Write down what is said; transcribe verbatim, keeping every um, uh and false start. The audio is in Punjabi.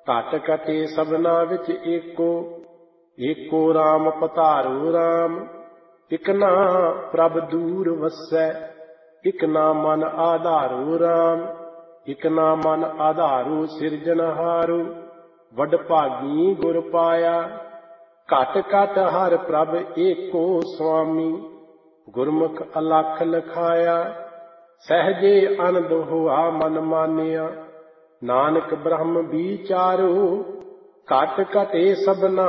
ਘਟ ਘਟੇ ਸਭਨਾ ਵਿੱਚ ਏਕੋ, ਏਕੋ ਰਾਮ ਪਧਾਰੋ ਰਾਮ। ਇਕ ਨਾ ਪ੍ਰਭ ਦੂਰ ਵਸੈ, ਇਕ ਨਾ ਮਨ ਆਧਾਰੋ ਰਾਮ। ਇਕ ਨਾ ਮਨ ਆਧਾਰੋ ਸਿਰਜਨਹਾਰੋ, ਵਡ ਭਾਗੀ ਗੁਰ ਪਾਇਆ। ਘਟ ਘਟ ਹਰ ਪ੍ਰਭ ਏਕੋ ਸੁਆਮੀ, ਗੁਰਮੁਖ ਅਲਖ ਲਖਾਇਆ। ਸਹਿਜੇ ਆਨੰਦ ਹੋਆ ਮਨ ਮਾਨਿਆ, ਨਾਨਕ ਬ੍ਰਹਮ ਵਿਚਾਰੋ। ਘਟ ਘਟੇ ਸਭਨਾ